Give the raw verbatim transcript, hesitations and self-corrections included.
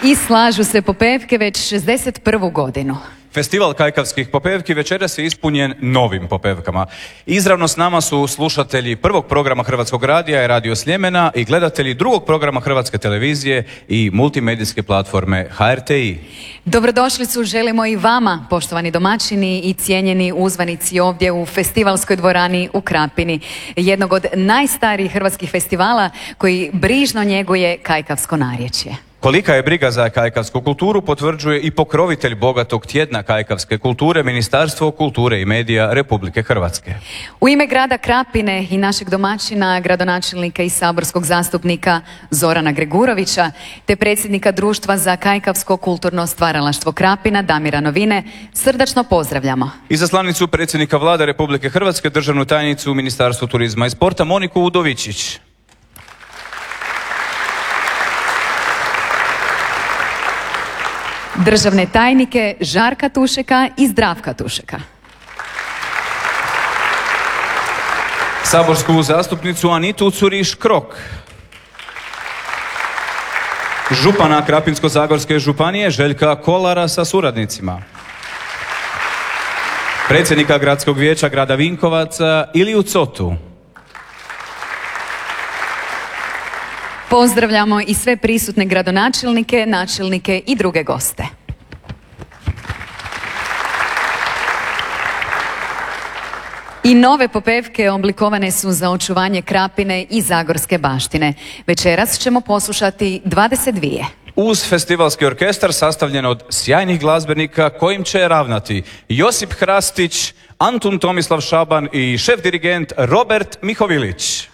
I slažu se popevke već šezdeset prvu godinu. Festival kajkavskih popevki večeras je ispunjen novim popevkama. Izravno s nama su slušatelji prvog programa Hrvatskog radija i Radio Sljemena i gledatelji drugog programa Hrvatske televizije i multimedijske platforme H R T I. Dobrodošlicu želimo i vama, poštovani domaćini i cijenjeni uzvanici ovdje u Festivalskoj dvorani u Krapini, jednog od najstarijih hrvatskih festivala koji brižno njeguje kajkavsko narječje. Kolika je briga za kajkavsku kulturu potvrđuje i pokrovitelj bogatog tjedna kajkavske kulture, Ministarstvo kulture i medija Republike Hrvatske. U ime grada Krapine i našeg domaćina, gradonačelnika i saborskog zastupnika Zorana Gregurovića, te predsjednika Društva za kajkavsko kulturno stvaralaštvo Krapina, Damira Novine, srdačno pozdravljamo. Izaslanicu predsjednika Vlade Republike Hrvatske, državnu tajnicu u Ministarstvu turizma i sporta, Moniku Udovičić. Državne tajnike Žarka Tušeka i Zdravka Tušeka. Saborsku zastupnicu Anitu Curiš-Krok. Župana Krapinsko-zagorske županije Željka Kolara sa suradnicima. Predsjednika Gradskog vijeća grada Vinkovaca Iliju Cotu. Pozdravljamo i sve prisutne gradonačelnike, načelnike i druge goste. I nove popevke oblikovane su za očuvanje Krapine i zagorske baštine. Večeras ćemo poslušati dvadeset dvije. Uz festivalski orkestar sastavljen od sjajnih glazbenika kojim će ravnati Josip Hrastić, Antun Tomislav Šaban i šef dirigent Robert Mihovilić.